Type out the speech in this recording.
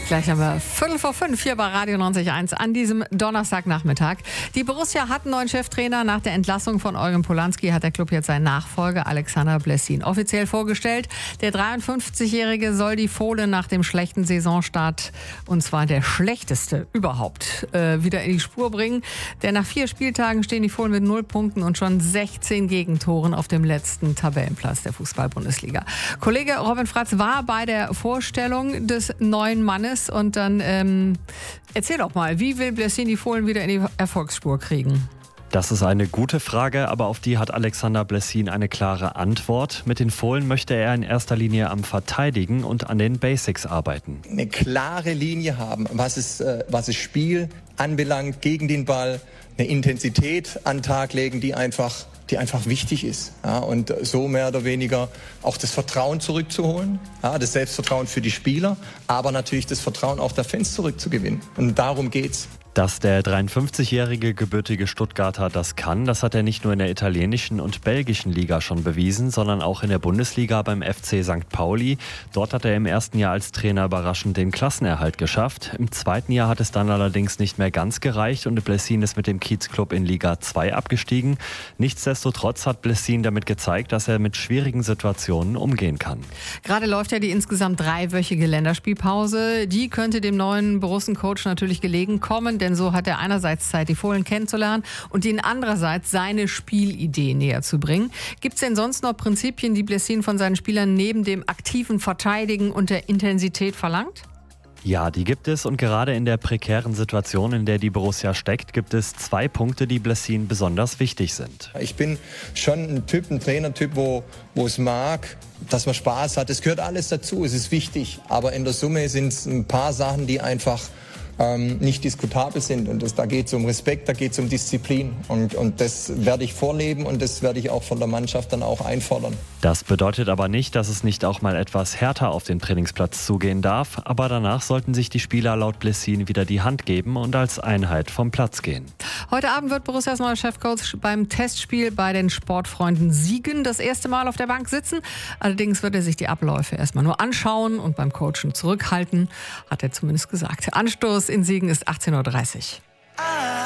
Gleich haben wir 4:45 hier bei Radio 90.1 an diesem Donnerstagnachmittag. Die Borussia hat einen neuen Cheftrainer. Nach der Entlassung von Eugen Polanski hat der Club jetzt seinen Nachfolger Alexander Blessin offiziell vorgestellt. Der 53-Jährige soll die Fohlen nach dem schlechten Saisonstart, und zwar der schlechteste überhaupt, wieder in die Spur bringen. Denn nach 4 Spieltagen stehen die Fohlen mit 0 Punkten und schon 16 Gegentoren auf dem letzten Tabellenplatz der Fußball-Bundesliga. Kollege Robin Fratz war bei der Vorstellung des neuen Mannes und dann erzähl doch mal, wie will Blessin die Fohlen wieder in die Erfolgsspur kriegen? Das ist eine gute Frage, aber auf die hat Alexander Blessin eine klare Antwort. Mit den Fohlen möchte er in erster Linie am Verteidigen und an den Basics arbeiten. Eine klare Linie haben, was das Spiel anbelangt, gegen den Ball, eine Intensität an den Tag legen, die einfach wichtig ist. Ja, und so mehr oder weniger auch das Vertrauen zurückzuholen, ja, das Selbstvertrauen für die Spieler, aber natürlich das Vertrauen auch der Fans zurückzugewinnen. Und darum geht's. Dass der 53-jährige gebürtige Stuttgarter das kann, das hat er nicht nur in der italienischen und belgischen Liga schon bewiesen, sondern auch in der Bundesliga beim FC St. Pauli. Dort hat er im ersten Jahr als Trainer überraschend den Klassenerhalt geschafft. Im zweiten Jahr hat es dann allerdings nicht mehr ganz gereicht und Blessin ist mit dem Kiezclub in Liga 2 abgestiegen. Nichtsdestotrotz hat Blessin damit gezeigt, dass er mit schwierigen Situationen umgehen kann. Gerade läuft ja die insgesamt 3-wöchige Länderspielpause. Die könnte dem neuen Borussen-Coach natürlich gelegen kommen, denn so hat er einerseits Zeit, die Fohlen kennenzulernen und ihnen andererseits seine Spielidee näher zu bringen. Gibt es denn sonst noch Prinzipien, die Blessin von seinen Spielern neben dem aktiven Verteidigen und der Intensität verlangt? Ja, die gibt es, und gerade in der prekären Situation, in der die Borussia steckt, gibt es 2 Punkte, die Blessin besonders wichtig sind. Ich bin schon ein Trainertyp, wo es mag, dass man Spaß hat. Es gehört alles dazu, es ist wichtig. Aber in der Summe sind es ein paar Sachen, die einfach nicht diskutabel sind. Und da geht es um Respekt, da geht es um Disziplin. Und das werde ich vorleben und das werde ich auch von der Mannschaft dann auch einfordern. Das bedeutet aber nicht, dass es nicht auch mal etwas härter auf den Trainingsplatz zugehen darf. Aber danach sollten sich die Spieler laut Blessin wieder die Hand geben und als Einheit vom Platz gehen. Heute Abend wird Borussias neuer Chefcoach beim Testspiel bei den Sportfreunden Siegen das erste Mal auf der Bank sitzen. Allerdings wird er sich die Abläufe erstmal nur anschauen und beim Coachen zurückhalten, hat er zumindest gesagt. Anstoß in Siegen ist 18:30 Uhr.